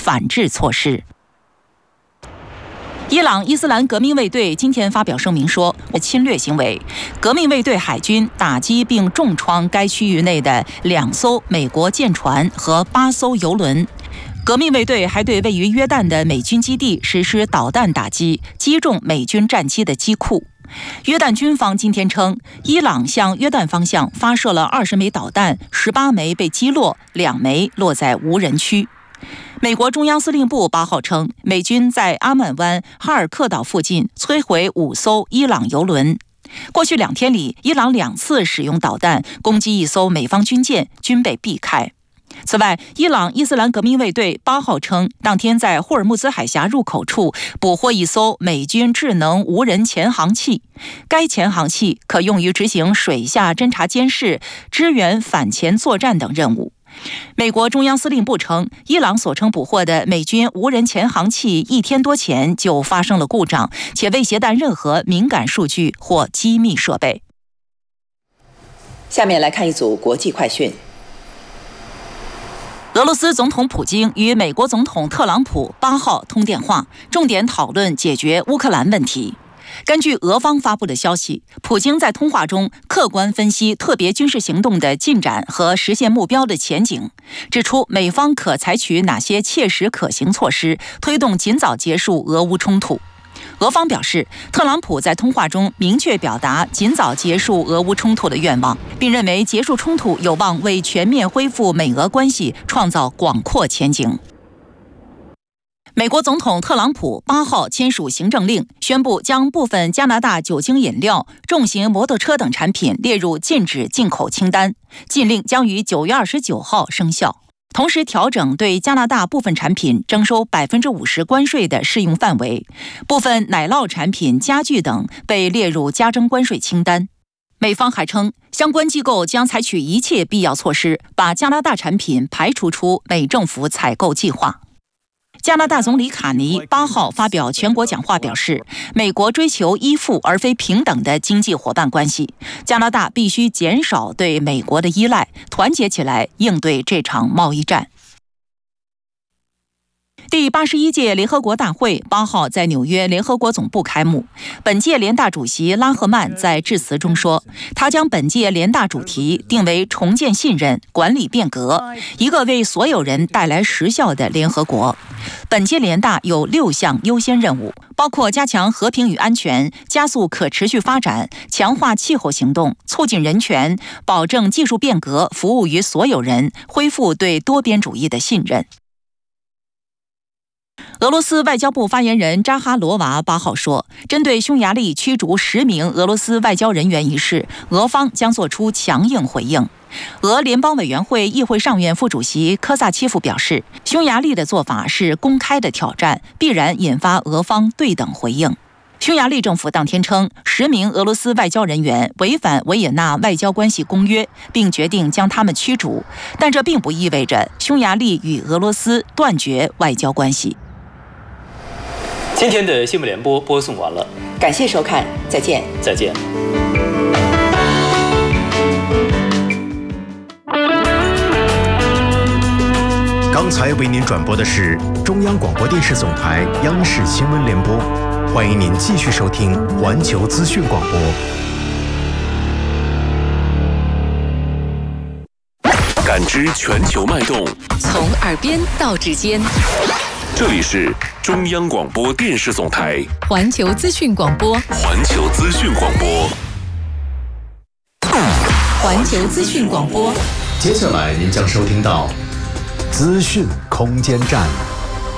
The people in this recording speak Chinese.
反制措施。伊朗伊斯兰革命卫队今天发表声明说，侵略行为，革命卫队海军打击并重创该区域内的2艘美国舰船和8艘油轮。革命卫队还对位于约旦的美军基地实施导弹打击，击中美军战机的机库。约旦军方今天称，伊朗向约旦方向发射了20枚导弹，18枚被击落，2枚落在无人区。美国中央司令部8号称，美军在阿曼湾哈尔克岛附近摧毁5艘伊朗油轮。过去2天里，伊朗2次使用导弹攻击一艘美方军舰，均被避开。此外，伊朗伊斯兰革命卫队8号称，当天在霍尔木兹海峡入口处捕获一艘美军智能无人潜航器，该潜航器可用于执行水下侦察监视、支援反潜作战等任务。美国中央司令部称，伊朗所称捕获的美军无人潜航器1天多前就发生了故障，且未携带任何敏感数据或机密设备。 下面来看一组国际快讯。 俄罗斯总统普京与美国总统特朗普8号通电话，重点讨论解决乌克兰问题。根据俄方发布的消息，普京在通话中客观分析特别军事行动的进展和实现目标的前景，指出美方可采取哪些切实可行措施，推动尽早结束俄乌冲突。俄方表示，特朗普在通话中明确表达尽早结束俄乌冲突的愿望，并认为结束冲突有望为全面恢复美俄关系创造广阔前景。美国总统特朗普8号签署行政令，宣布将部分加拿大酒精饮料、重型摩托车等产品列入禁止进口清单。禁令将于9月29号生效，同时调整对加拿大部分产品征收50%关税的适用范围。部分奶酪产品、家具等被列入加征关税清单。美方还称，相关机构将采取一切必要措施，把加拿大产品排除出美政府采购计划。加拿大总理卡尼8号发表全国讲话表示，美国追求依附而非平等的经济伙伴关系，加拿大必须减少对美国的依赖，团结起来应对这场贸易战。第81届联合国大会8号在纽约联合国总部开幕。本届联大主席拉赫曼在致辞中说，他将本届联大主题定为重建信任、管理变革，一个为所有人带来实效的联合国。本届联大有6项优先任务，包括加强和平与安全、加速可持续发展、强化气候行动、促进人权、保证技术变革服务于所有人、恢复对多边主义的信任。俄罗斯外交部发言人扎哈罗娃8号说，针对匈牙利驱逐10名俄罗斯外交人员一事，俄方将作出强硬回应。俄联邦委员会议会上院副主席科萨切夫表示，匈牙利的做法是公开的挑战，必然引发俄方对等回应。匈牙利政府当天称，10名俄罗斯外交人员违反维也纳外交关系公约，并决定将他们驱逐，但这并不意味着匈牙利与俄罗斯断绝外交关系。 今天的新闻联播播送完了， 感谢收看，再见。 再见。 刚才为您转播的是中央广播电视总台央视新闻联播，欢迎您继续收听环球资讯广播。 感知全球脉动， 从耳边到指尖。 这里是中央广播电视总台环球资讯广播。 环球资讯广播。 环球资讯广播。 接下来您将收听到资讯空间站。